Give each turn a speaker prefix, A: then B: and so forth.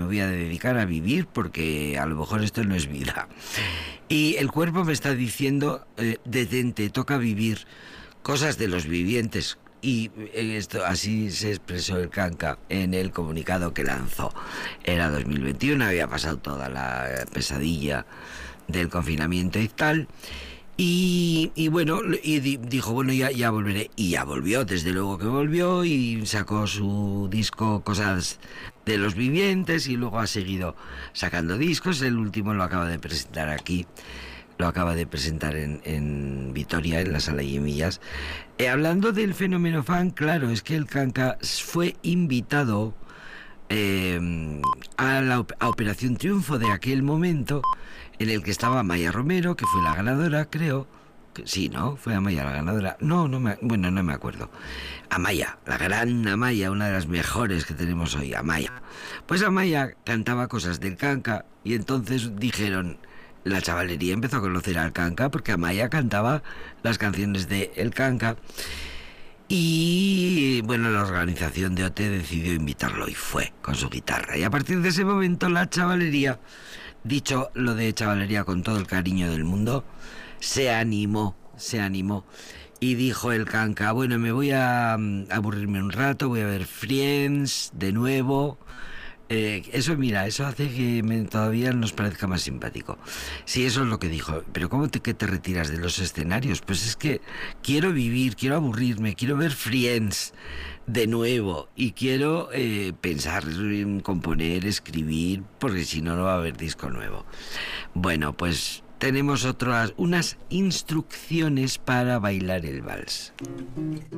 A: voy a dedicar a vivir porque a lo mejor esto no es vida. Y el cuerpo me está diciendo, detente, toca vivir cosas de los vivientes. Y esto así se expresó el Kanka en el comunicado que lanzó. Era 2021, había pasado toda la pesadilla del confinamiento y tal. Y bueno, dijo, bueno, ya volveré. Y ya volvió, desde luego que volvió, y sacó su disco Cosas de los Vivientes, y luego ha seguido sacando discos. El último lo acaba de presentar aquí, lo acaba de presentar en Vitoria, en la Sala Yemillas. Hablando del fenómeno fan, claro, es que el Kanka fue invitado a Operación Triunfo de aquel momento, en el que estaba Amaya Romero, que fue la ganadora, creo. Sí, ¿no? Fue Amaya la ganadora. No me acuerdo. Amaya, la gran Amaya, una de las mejores que tenemos hoy, Amaya. Pues Amaya cantaba cosas del Kanka, y entonces dijeron, la chavalería empezó a conocer al Kanka porque Amaya cantaba las canciones de el Kanka. Y bueno, la organización de OT decidió invitarlo y fue con su guitarra. Y a partir de ese momento la chavalería, dicho lo de chavalería con todo el cariño del mundo, se animó. Y dijo el Kanka, bueno, me voy a aburrirme un rato, voy a ver Friends de nuevo. Eso hace que todavía nos parezca más simpático. Sí, eso es lo que dijo. Pero ¿cómo que te retiras de los escenarios? Pues es que quiero vivir, quiero aburrirme, quiero ver Friends de nuevo, y quiero pensar en componer, escribir, porque si no, no va a haber disco nuevo. Bueno, pues tenemos unas instrucciones para bailar el vals.